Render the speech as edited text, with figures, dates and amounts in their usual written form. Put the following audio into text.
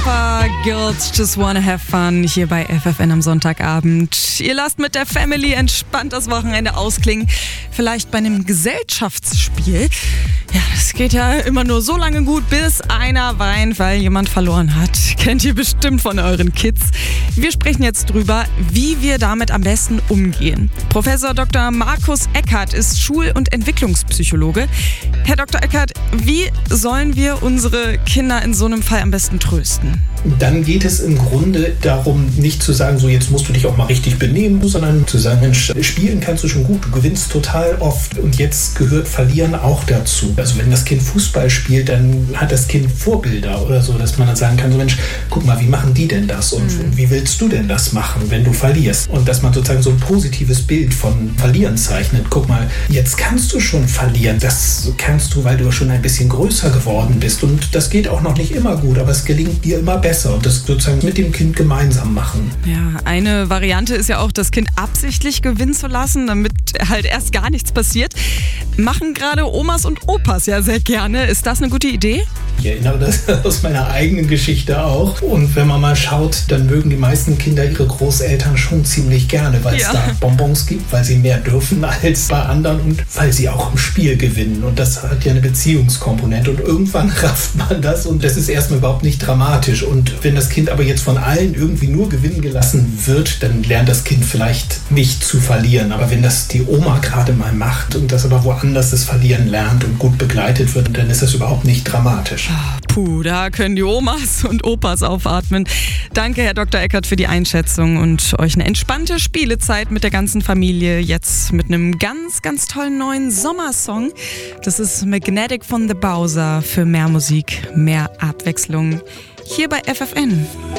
Alpha, Girls Just Wanna Have Fun hier bei FFN am Sonntagabend. Ihr lasst mit der Family entspannt das Wochenende ausklingen. Vielleicht bei einem Gesellschaftsspiel. Ja, das geht ja immer nur so lange gut, bis einer weint, weil jemand verloren hat. Kennt ihr bestimmt von euren Kids. Wir sprechen jetzt drüber, wie wir damit am besten umgehen. Professor Dr. Markus Eckert ist Schul- und Entwicklungspsychologe. Herr Dr. Eckert, wie sollen wir unsere Kinder in so einem Fall am besten trösten? Dann geht es im Grunde darum, nicht zu sagen, so jetzt musst du dich auch mal richtig benehmen, sondern zu sagen, Mensch, spielen kannst du schon gut, du gewinnst total oft und jetzt gehört Verlieren auch dazu. Also wenn das Kind Fußball spielt, dann hat das Kind Vorbilder oder so, dass man dann sagen kann, so Mensch, guck mal, wie machen die denn das und wie willst du denn das machen, wenn du verlierst? Und dass man sozusagen so ein positives Bild von Verlieren zeichnet. Guck mal, jetzt kannst du schon verlieren, das kannst du, weil du schon ein bisschen größer geworden bist und das geht auch noch nicht immer gut, aber es gelingt dir immer besser und das sozusagen mit dem Kind gemeinsam machen. Ja, eine Variante ist ja auch, das Kind absichtlich gewinnen zu lassen, damit halt erst gar nichts passiert. Machen gerade Omas und Opas ja sehr gerne. Ist das eine gute Idee? Ich erinnere das aus meiner eigenen Geschichte auch. Und wenn man mal schaut, dann mögen die meisten Kinder ihre Großeltern schon ziemlich gerne, weil es da Bonbons gibt, weil sie mehr dürfen als bei anderen und weil sie auch im Spiel gewinnen. Und das hat ja eine Beziehungskomponente. Und irgendwann rafft man das und das ist erstmal überhaupt nicht dramatisch. Und wenn das Kind aber jetzt von allen irgendwie nur gewinnen gelassen wird, dann lernt das Kind vielleicht nicht zu verlieren. Aber wenn das die Oma gerade mal macht und das aber woanders das Verlieren lernt und gut begleitet wird, dann ist das überhaupt nicht dramatisch. Puh, da können die Omas und Opas aufatmen. Danke, Herr Dr. Eckert, für die Einschätzung und euch eine entspannte Spielezeit mit der ganzen Familie. Jetzt mit einem ganz, ganz tollen neuen Sommersong. Das ist Magnetic von The Bowser für mehr Musik, mehr Abwechslung hier bei FFN.